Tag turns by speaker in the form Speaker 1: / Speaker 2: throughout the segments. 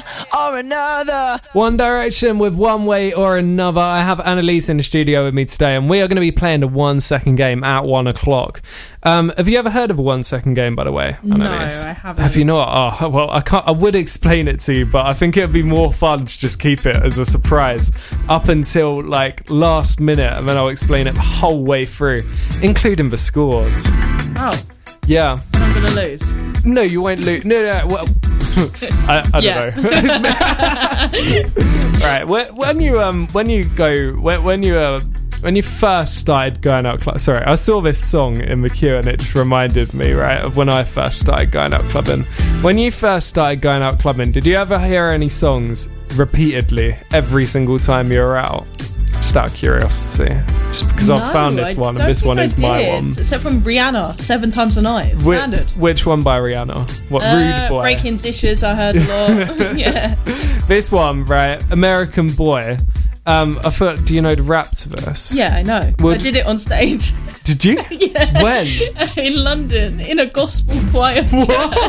Speaker 1: or another.
Speaker 2: One Direction with One Way or Another. I have Annalise in the studio with me today, and we are going to be playing the 1 second game at 1 o'clock. Have you ever heard of a 1 second game, by the way, Annalise?
Speaker 3: No, I haven't.
Speaker 2: Have you not? Oh, well, I would explain it to you, but I think it would be more fun to just keep it as a surprise up until like last minute, and then I'll explain it the whole way through, including the scores.
Speaker 3: Oh,
Speaker 2: Yeah.
Speaker 3: so I'm gonna lose.
Speaker 2: No, you won't lose. No, well, I don't know. Right. When you first started going out clubbing. Sorry, I saw this song in the queue and it just reminded me, right, of when I first started going out clubbing. When you first started going out clubbing, did you ever hear any songs repeatedly every single time you were out? Just out of curiosity. Just because I've found this one, and this one is my one.
Speaker 3: Except from Rihanna, 7 Times a Night. Standard.
Speaker 2: Which one by Rihanna? What, Rude Boy?
Speaker 3: Breaking Dishes, I heard a lot. Yeah.
Speaker 2: This one, right, American Boy. I thought, do you know the rap to this?
Speaker 3: Yeah, I know. I did it on stage.
Speaker 2: Did you?
Speaker 3: Yeah.
Speaker 2: When?
Speaker 3: In London, in a gospel choir church.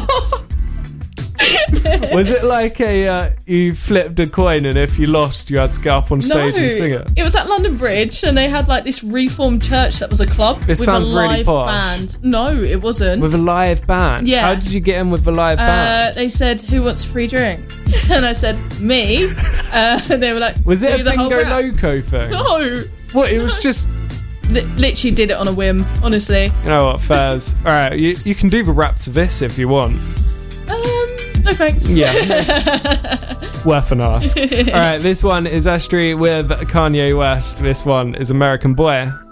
Speaker 2: Was it like you flipped a coin and if you lost you had to get up on stage and sing it?
Speaker 3: It was at London Bridge and they had like this reformed church that was a club with a live band. No, it wasn't.
Speaker 2: With a live band?
Speaker 3: Yeah.
Speaker 2: How did you get in with the live band?
Speaker 3: They said, who wants a free drink? And I said, me. And they were like,
Speaker 2: was it
Speaker 3: do
Speaker 2: a
Speaker 3: the whole
Speaker 2: Bingo
Speaker 3: rap.
Speaker 2: Loco thing?
Speaker 3: No.
Speaker 2: What, it was just...
Speaker 3: Literally did it on a whim, honestly.
Speaker 2: You know what, Fairs? Alright, you can do the rap to this if you want.
Speaker 3: No thanks.
Speaker 2: Yeah. Worth an ask. Alright, this one is Astrid with Kanye West. This one is American Boy.